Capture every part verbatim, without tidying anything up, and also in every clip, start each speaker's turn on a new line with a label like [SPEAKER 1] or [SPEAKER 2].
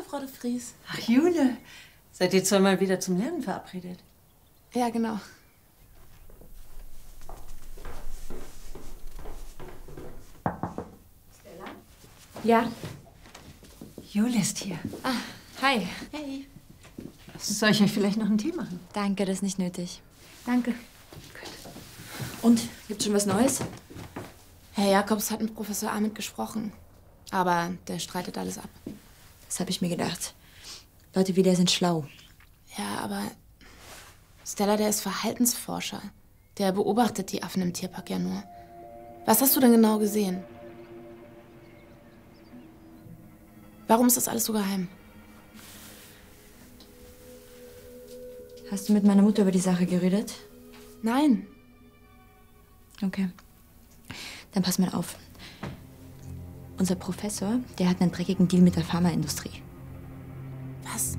[SPEAKER 1] Frau de Vries.
[SPEAKER 2] Ach, Jule. Seid ihr zweimal wieder zum Lernen verabredet?
[SPEAKER 1] Ja, genau.
[SPEAKER 3] Stella? Ja.
[SPEAKER 2] Jule ist hier.
[SPEAKER 3] Ah, hi.
[SPEAKER 1] Hey.
[SPEAKER 2] Soll ich euch vielleicht noch einen Tee machen?
[SPEAKER 3] Danke, das ist nicht nötig.
[SPEAKER 1] Danke.
[SPEAKER 3] Und, gibt's schon was Neues?
[SPEAKER 1] Herr Jakobs hat mit Professor Ahmed gesprochen. Aber der streitet alles ab.
[SPEAKER 3] Das habe ich mir gedacht. Leute wie der sind schlau.
[SPEAKER 1] Ja, aber Stella, der ist Verhaltensforscher. Der beobachtet die Affen im Tierpark ja nur. Was hast du denn genau gesehen? Warum ist das alles so geheim?
[SPEAKER 3] Hast du mit meiner Mutter über die Sache geredet?
[SPEAKER 1] Nein.
[SPEAKER 3] Okay. Dann pass mal auf. Unser Professor, der hat einen dreckigen Deal mit der Pharmaindustrie.
[SPEAKER 1] Was?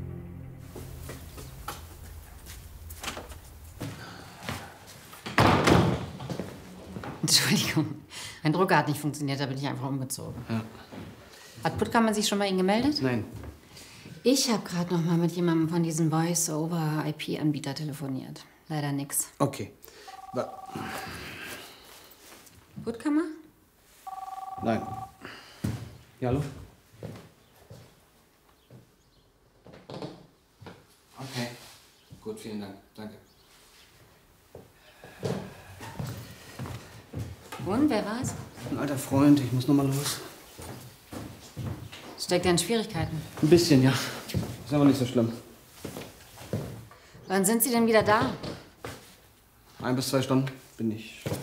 [SPEAKER 4] Entschuldigung, mein Drucker hat nicht funktioniert, da bin ich einfach umgezogen.
[SPEAKER 5] Ja.
[SPEAKER 4] Hat Puttkammer sich schon bei Ihnen gemeldet?
[SPEAKER 5] Nein.
[SPEAKER 4] Ich habe gerade noch mal mit jemandem von diesem Voice-over-I P-Anbieter telefoniert. Leider nix.
[SPEAKER 5] Okay. Wa
[SPEAKER 4] Puttkammer?
[SPEAKER 5] Nein. Ja, hallo? Okay. Gut, vielen Dank. Danke.
[SPEAKER 4] Und, wer war's?
[SPEAKER 5] Ein alter Freund, ich muss noch mal los.
[SPEAKER 4] Steckt er in Schwierigkeiten?
[SPEAKER 5] Ein bisschen, ja. Ist aber nicht so schlimm.
[SPEAKER 4] Wann sind Sie denn wieder da?
[SPEAKER 5] Ein bis zwei Stunden bin ich